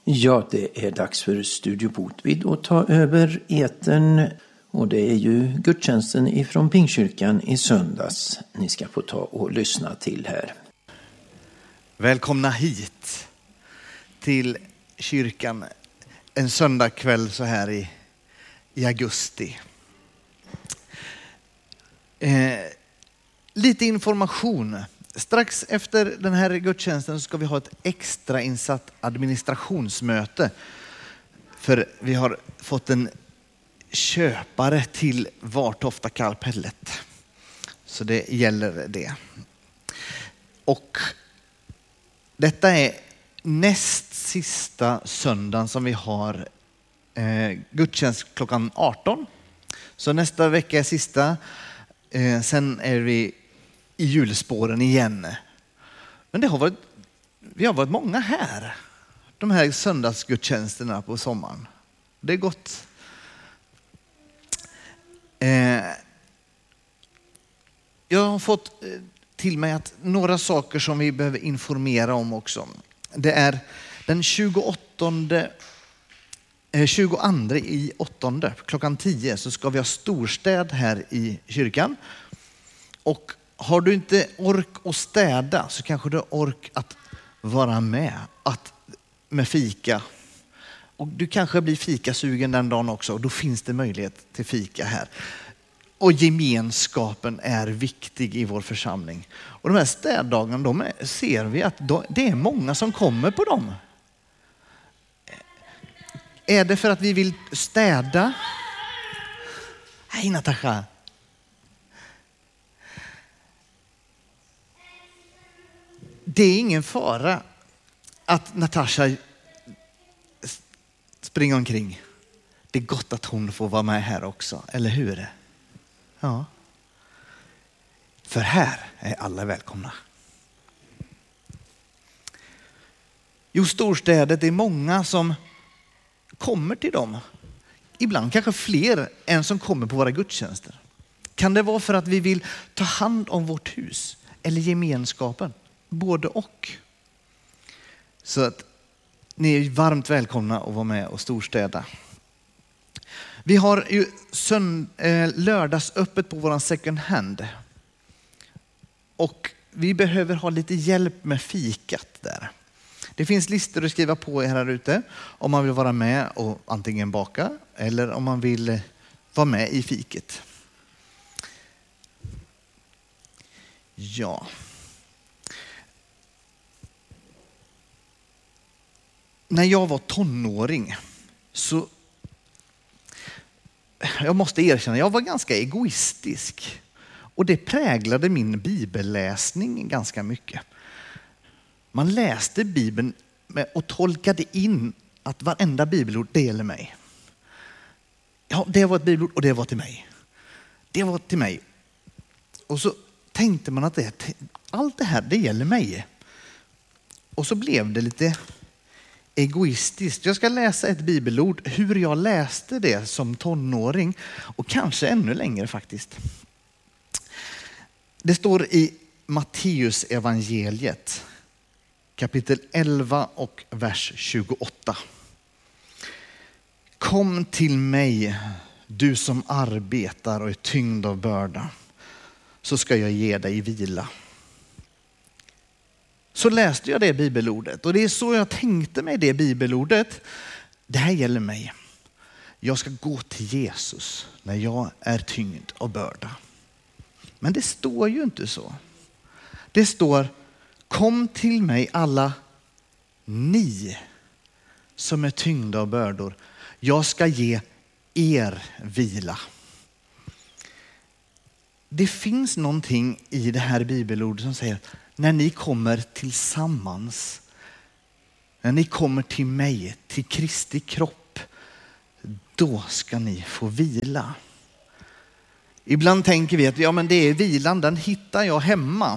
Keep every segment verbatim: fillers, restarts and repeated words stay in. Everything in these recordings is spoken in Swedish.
Ja, det är dags för Studio Botvid att ta över etern, och det är ju gudstjänsten ifrån Pingstkyrkan i söndags ni ska få ta och lyssna till här. Välkomna hit till kyrkan en söndagkväll så här i, i augusti. Eh, lite information. Strax efter den här gudstjänsten så ska vi ha ett extra insatt administrationsmöte. För vi har fått en köpare till Vartofta Kalpellet. Så det gäller det. Och detta är näst sista söndagen som vi har eh, gudstjänst klockan arton. Så nästa vecka är sista. Eh, sen är vi i julspåren igen. Men det har varit, vi har varit många här. De här söndagsgudstjänsterna på sommaren. Det är gott. Eh, jag har fått till mig att några saker som vi behöver informera om också. Det är den tjugoåttonde, tjugoandra i åttonde klockan tio så ska vi ha storstäd här i kyrkan. Och har du inte ork att städa så kanske du har ork att vara med att, med fika. Och du kanske blir fikasugen den dagen också. Och då finns det möjlighet till fika här. Och gemenskapen är viktig i vår församling. Och de här städdagarna, de är, ser vi att de, det är många som kommer på dem. Är det för att vi vill städa? Hej Natasha. Det är ingen fara att Natasha springer omkring. Det är gott att hon får vara med här också, eller hur? Ja. För här är alla välkomna. Jo, storstäder, det är många som kommer till dem. Ibland kanske fler än som kommer på våra gudstjänster. Kan det vara för att vi vill ta hand om vårt hus eller gemenskapen? Både och. Så att ni är varmt välkomna att vara med och storstäda. Vi har ju sönd- eh, lördagsöppet på våran second hand. Och vi behöver ha lite hjälp med fikat där. Det finns listor att skriva på här ute om man vill vara med och antingen baka eller om man vill vara med i fiket. Ja. När jag var tonåring så jag måste erkänna, jag var ganska egoistisk. Och det präglade min bibelläsning ganska mycket. Man läste Bibeln och tolkade in att varenda bibelord, det gäller mig. Ja, det var ett bibelord och det var till mig. Det var till mig. Och så tänkte man att det, allt det här, det gäller mig. Och så blev det lite egoistiskt. Jag ska läsa ett bibelord, hur jag läste det som tonåring och kanske ännu längre faktiskt. Det står i Matteus evangeliet kapitel elva och vers tjugoåtta. Kom till mig, du som arbetar och är tyngd av börda, så ska jag ge dig vila. Så läste jag det bibelordet och det är så jag tänkte mig det bibelordet. Det här gäller mig. Jag ska gå till Jesus när jag är tyngd av börda. Men det står ju inte så. Det står, kom till mig alla ni som är tyngda av bördor. Jag ska ge er vila. Det finns någonting i det här bibelordet som säger, när ni kommer tillsammans, när ni kommer till mig, till Kristi kropp, då ska ni få vila. Ibland tänker vi att ja, men det är vilan, den hittar jag hemma.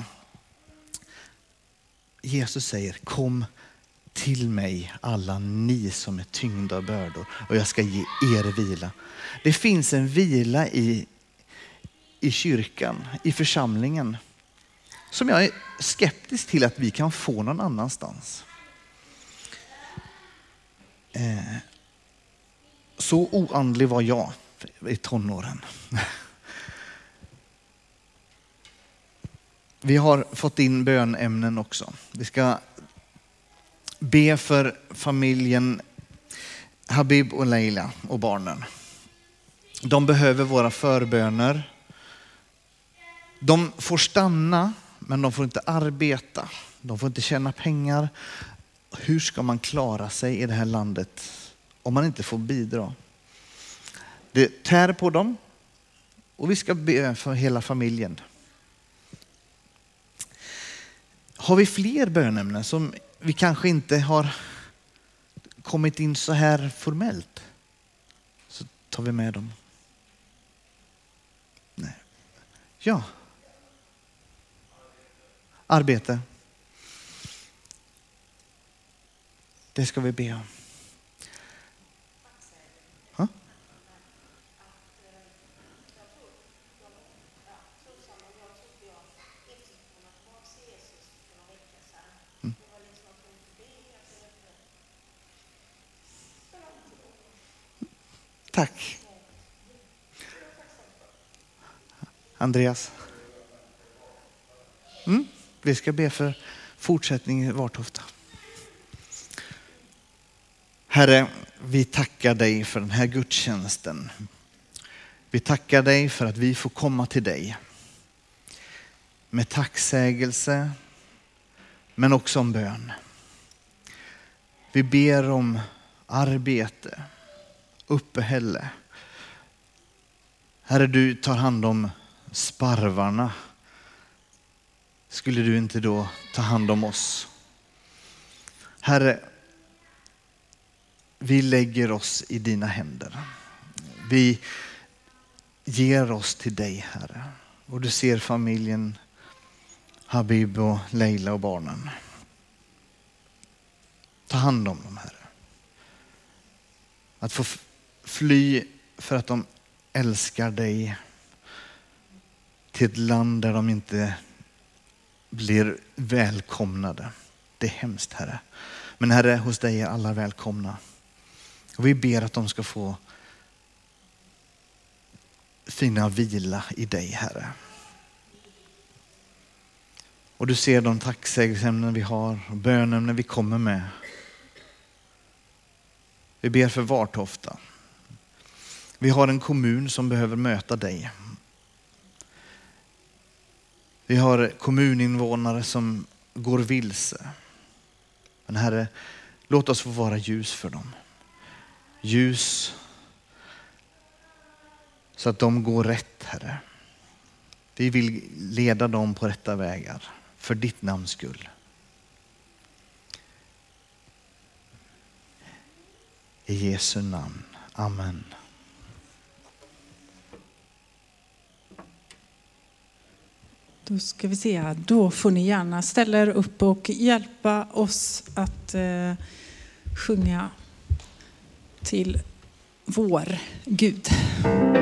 Jesus säger, kom till mig alla ni som är tyngda av bördor och jag ska ge er vila. Det finns en vila i, i kyrkan, i församlingen, som jag är skeptisk till att vi kan få någon annanstans. Eh, så oandlig var jag i tonåren. Vi har fått in bönämnen också. Vi ska be för familjen Habib och Leila och barnen. De behöver våra förböner. De får stanna, men de får inte arbeta. De får inte tjäna pengar. Hur ska man klara sig i det här landet om man inte får bidra? Det tär på dem, och vi ska be för hela familjen. Har vi fler bönämnen som vi kanske inte har kommit in så här formellt, så tar vi med dem. Nej. Ja. Arbete. Det ska vi be om. Ha? Mm. Tack. Andreas. Mm. Vi ska be för fortsättning i Vartofta. Herre, vi tackar dig för den här gudstjänsten. Vi tackar dig för att vi får komma till dig med tacksägelse, men också om bön. Vi ber om arbete, uppehälle. Herre, du tar hand om sparvarna. Skulle du inte då ta hand om oss? Herre, vi lägger oss i dina händer. Vi ger oss till dig, Herre. Och du ser familjen Habib och Leila och barnen. Ta hand om dem, Herre. Att få fly för att de älskar dig till ett land där de inte blir välkomnade. Det är hemskt, Herre. Men Herre, hos dig är alla välkomna. Och vi ber att de ska få finna vila i dig, Herre. Och du ser de tacksägelseämnen vi har och bönämnen vi kommer med. Vi ber för Vartofta. Vi har en kommun som behöver möta dig. Vi har kommuninvånare som går vilse. Men Herre, låt oss få vara ljus för dem. Ljus så att de går rätt, Herre. Vi vill leda dem på rätta vägar för ditt namns skull. I Jesu namn. Amen. Då ska vi se, då får ni gärna ställa er upp och hjälpa oss att eh, sjunga till vår Gud.